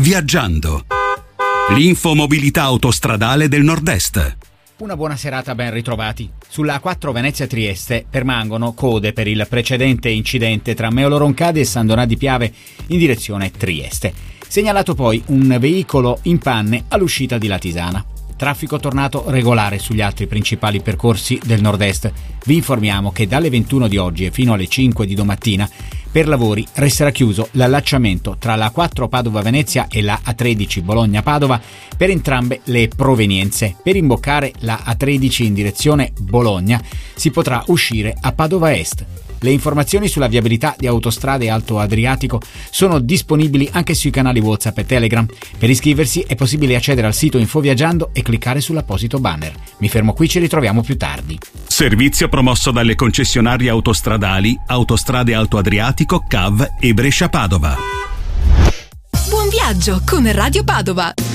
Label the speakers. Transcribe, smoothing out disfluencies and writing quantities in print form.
Speaker 1: Viaggiando. L'infomobilità autostradale del Nord-Est.
Speaker 2: Una buona serata, ben ritrovati. Sulla A4 Venezia-Trieste permangono code per il precedente incidente tra Meolo Roncade e San Donà di Piave in direzione Trieste. Segnalato poi un veicolo in panne all'uscita di Latisana. Traffico tornato regolare sugli altri principali percorsi del Nord-Est. Vi informiamo che dalle 21 di oggi e fino alle 5 di domattina per lavori resterà chiuso l'allacciamento tra la A4 Padova-Venezia e la A13 Bologna-Padova per entrambe le provenienze. Per imboccare la A13 in direzione Bologna si potrà uscire a Padova Est. Le informazioni sulla viabilità di Autostrade Alto Adriatico sono disponibili anche sui canali WhatsApp e Telegram. Per iscriversi è possibile accedere al sito Infoviaggiando e cliccare sull'apposito banner. Mi fermo qui, ci ritroviamo più tardi.
Speaker 1: Servizio promosso dalle concessionarie autostradali Autostrade Alto Adriatico, CAV e Brescia Padova.
Speaker 3: Buon viaggio con Radio Padova.